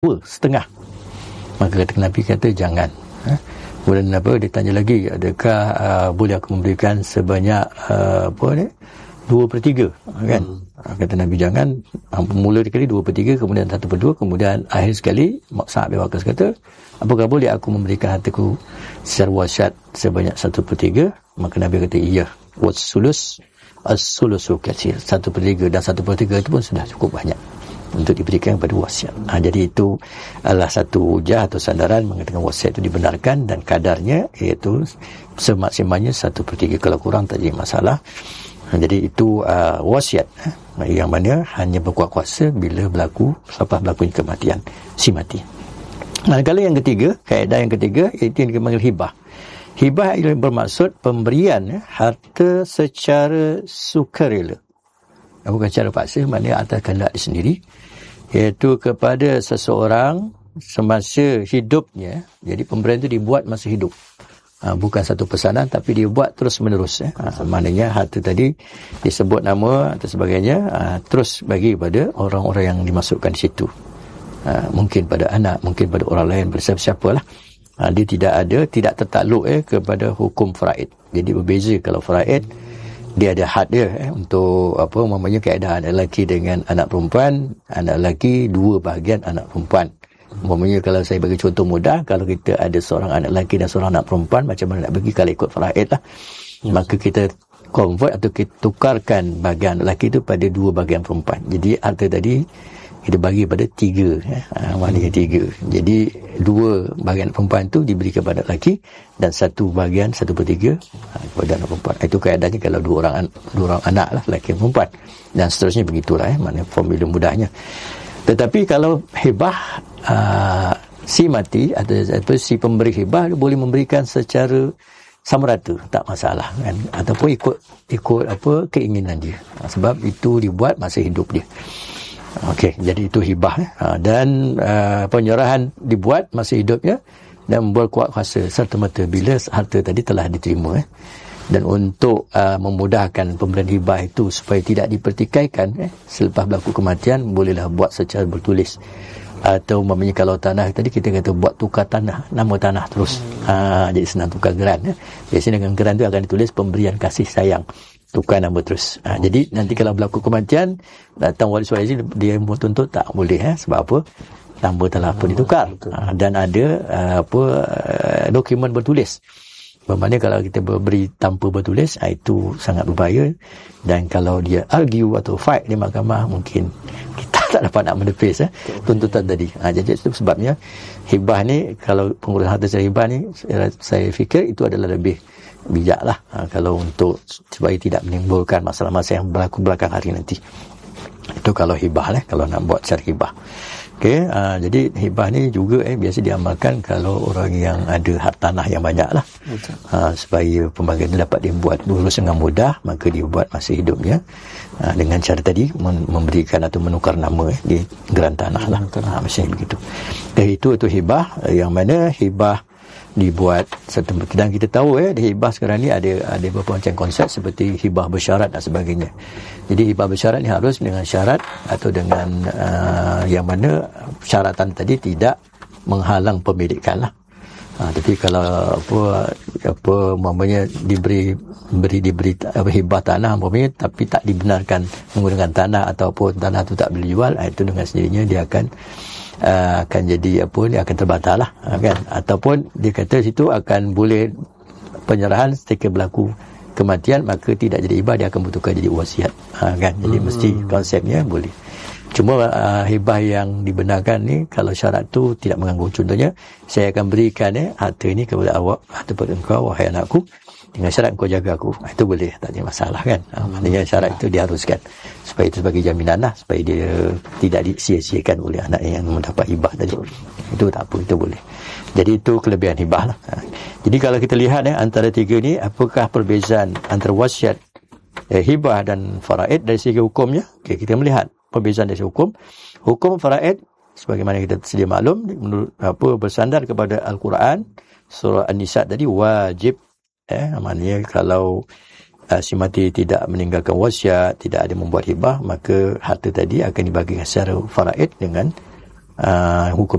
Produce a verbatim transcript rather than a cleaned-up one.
dua setengah. Maka kata Nabi kata jangan. Ha? Kemudian apa, dia tanya lagi, adakah uh, boleh aku memberikan sebanyak uh, apa ni, dua per tiga, kan? Hmm. Kata Nabi jangan. Mula sekali dua per tiga, kemudian satu per dua, kemudian akhir sekali Sa'ad bin Waqqas kata, apakah boleh aku memberikan hartaku secara wasiat sebanyak satu per tiga? Maka Nabi kata iya, was-sulus as-sulusu katsir, satu per tiga, dan satu per tiga itu pun sudah cukup banyak untuk diberikan kepada wasiat. Ha, jadi itu adalah satu hujah atau sandaran mengatakan wasiat itu dibenarkan, dan kadarnya iaitu semaksimalnya satu per tiga, kalau kurang tak jadi masalah. Ha, jadi itu uh, wasiat, ha, yang mana hanya berkuat kuasa bila berlaku, selepas berlakunya kematian si mati. Manakala yang ketiga, kaedah yang ketiga, iaitu yang dipanggil hibah. Hibah ialah bermaksud pemberian ya, harta secara sukarela, bukan secara paksa, maknanya atas kehendak sendiri, iaitu kepada seseorang semasa hidupnya. Jadi pemberian itu dibuat masa hidup, ha, bukan satu pesanan, tapi dibuat terus menerus, ya. Ha, maknanya harta tadi disebut nama atau sebagainya, ha, terus bagi kepada orang-orang yang dimasukkan di situ, ha, mungkin pada anak, mungkin pada orang lain, pada siapa-siapa lah. Ha, dia tidak ada, tidak tertakluk eh, kepada hukum faraid. Jadi berbeza kalau faraid, dia ada had dia eh, untuk apa namanya, keadaan anak lelaki dengan anak perempuan, anak lelaki dua bahagian anak perempuan. Umpamanya kalau saya bagi contoh mudah, kalau kita ada seorang anak lelaki dan seorang anak perempuan, macam mana nak bagi kalau ikut faraid lah. Hmm. Maka kita convert atau kita tukarkan bahagian lelaki itu pada dua bahagian perempuan. Jadi harta tadi kita bagi pada tiga, eh, ha, maknanya tiga. Jadi dua bahagian perempuan itu diberi kepada lelaki, dan satu bahagian satu per tiga ha, kepada anak perempuan. Itu keadaannya kalau dua orang dua orang anak lah, lelaki dan perempuan, dan seterusnya begitulah, eh, maknanya formula mudahnya. Tetapi kalau hibah, uh, si mati atau, atau si pemberi hibah boleh memberikan secara sama rata, tak masalah, kan? Ataupun ikut ikut apa keinginan dia, sebab itu dibuat masa hidup dia. Okey, jadi itu hibah, eh? ha, dan uh, penyerahan dibuat masa hidupnya dan berkuat kuasa serta-merta bila harta tadi telah diterima, eh? Dan untuk uh, memudahkan pemberian hibah itu supaya tidak dipertikaikan, eh? selepas berlaku kematian, bolehlah buat secara bertulis, atau umpamanya kalau tanah tadi kita kata buat tukar tanah, nama tanah terus, ha, jadi senang tukar geran, eh? Biasanya dengan geran itu akan ditulis pemberian kasih sayang, tukar nama terus. Ha, jadi nanti kalau berlaku kematian, datang waris waris dia tuntut tak boleh, eh? Sebab apa? Nama telah pun ditukar. Ha, dan ada uh, apa uh, dokumen bertulis. Bermakna kalau kita beri tanpa bertulis, ha, itu sangat berbahaya. Dan kalau dia argue atau fight di mahkamah, mungkin kita tak dapat nak menepis, eh? tuntutan tadi. Ha, jadi itu sebabnya hibah ni, kalau pengurusan harta secara hibah ni, saya, saya fikir itu adalah lebih bijaklah, ha, kalau untuk supaya tidak menimbulkan masalah-masalah yang berlaku belakang hari nanti. Itu kalau hibah lah, kalau nak buat secara hibah. Okey, ha, jadi hibah ni juga eh biasa diamalkan kalau orang yang ada hak tanah yang banyak lah, ha, supaya pembagian itu dapat dibuat lurus dengan mudah, maka dibuat masa hidupnya, ha, dengan cara tadi memberikan atau menukar nama, eh, di geran tanah lah, ha, macam begitu. Okay, itu itu hibah, yang mana hibah dibuat satu, dan kita tahu eh di hibah sekarang ni ada ada beberapa macam konsep seperti hibah bersyarat dan sebagainya. Jadi hibah bersyarat ni harus dengan syarat atau dengan uh, yang mana syaratan tadi tidak menghalang pemilikan lah. Ha, tapi kalau apa apa mamanya diberi beri diberi apa, hibah tanah mamanya, tapi tak dibenarkan menggunakan tanah ataupun tanah itu tak boleh jual, itu dengan sendirinya dia akan Uh, akan jadi apa ni, akan terbatal lah, kan? Ataupun dia kata situ akan boleh penyerahan ketika berlaku kematian, maka tidak jadi hibah, dia akan bertukar jadi wasiat, ha, kan? Jadi hmm. mesti konsepnya boleh. Cuma uh, hibah yang dibenarkan ni kalau syarat tu tidak mengganggu. Contohnya, saya akan berikan eh, harta ni kepada awak ataupun engkau wahai anakku, dengan syarat engkau jaga aku. Itu boleh, tak ada masalah, kan? Ha, maknanya syarat itu diharuskan supaya itu sebagai jaminan lah, supaya dia tidak disia-siakan oleh anak yang mendapat hibah tadi. Itu tak apa, itu boleh. Jadi itu kelebihan hibah lah. Ha. Jadi kalau kita lihat eh, antara tiga ni, apakah perbezaan antara wasiat, eh, hibah dan faraid dari segi hukumnya? Okay, kita melihat perbezaan dari segi hukum. Hukum faraid, sebagaimana kita sedia maklum, menurut apa bersandar kepada Al-Quran, surah An-Nisa tadi, wajib. Eh, maknanya kalau uh, si mati tidak meninggalkan wasiat, tidak ada membuat hibah, maka harta tadi akan dibagikan secara faraid dengan uh, hukum